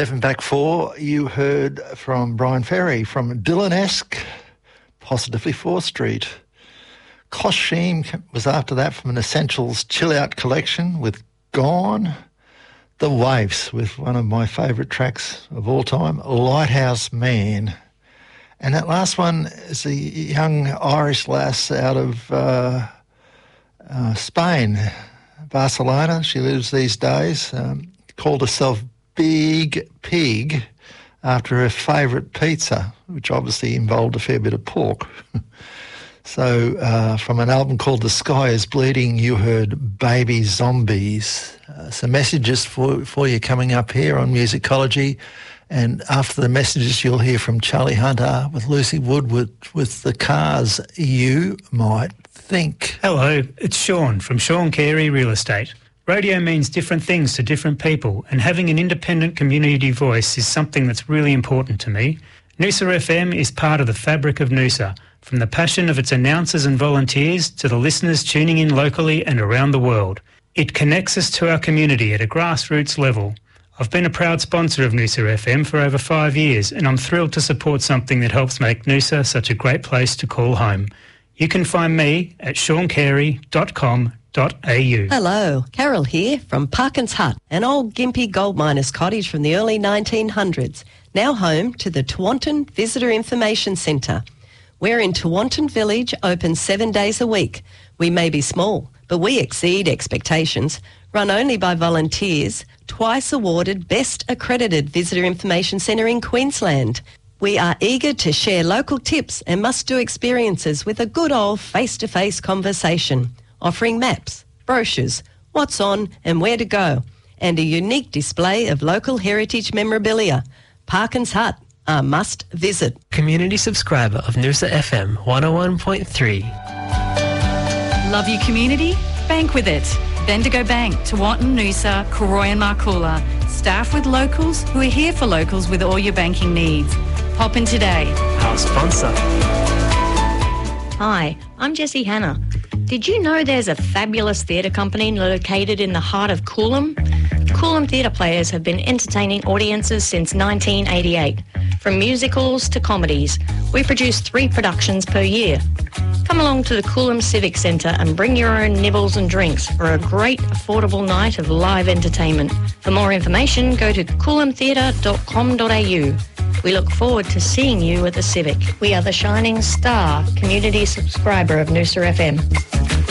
7 back 4, you heard from Brian Ferry from Dylan-esque, Positively 4th Street. Koshim was after that from an Essentials chill-out collection with Gone. The Waves with one of my favourite tracks of all time, Lighthouse Man. And that last one is a young Irish lass out of Spain, Barcelona. She lives these days, called herself Big Pig after her favourite pizza, which obviously involved a fair bit of pork. So from an album called The Sky is Bleeding, you heard Baby Zombies. Some messages for you coming up here on Musicology. And after the messages, you'll hear from Charlie Hunter with Lucy Woodward with The Cars You Might Think. Hello, it's Sean from Sean Carey Real Estate. Radio means different things to different people, and having an independent community voice is something that's really important to me. Noosa FM is part of the fabric of Noosa, from the passion of its announcers and volunteers to the listeners tuning in locally and around the world. It connects us to our community at a grassroots level. I've been a proud sponsor of Noosa FM for over 5 years, and I'm thrilled to support something that helps make Noosa such a great place to call home. You can find me at seancarey.com.au. Hello, Carol here from Parkins Hut, an old Gympie gold miners' cottage from the early 1900s, now home to the Tewantin Visitor Information Centre. We're in Tewantin Village, open 7 days a week. We may be small, but we exceed expectations. Run only by volunteers, twice awarded Best Accredited Visitor Information Centre in Queensland. We are eager to share local tips and must-do experiences with a good old face-to-face conversation, offering maps, brochures, what's on and where to go, and a unique display of local heritage memorabilia. Parkins Hut, a must visit. Community subscriber of Noosa FM 101.3. Love your community? Bank with it. Bendigo Bank, Tewantin, Noosa, Cooroy and Marcoola. Staff with locals who are here for locals with all your banking needs. Pop in today. Our sponsor. Hi, I'm Jessie Hanna. Did you know there's a fabulous theatre company located in the heart of Coolum? Coolum Theatre Players have been entertaining audiences since 1988. From musicals to comedies, we produce 3 productions per year. Come along to the Coolum Civic Centre and bring your own nibbles and drinks for a great, affordable night of live entertainment. For more information, go to coolumtheatre.com.au. We look forward to seeing you at the Civic. We are the shining star community subscriber of Noosa FM.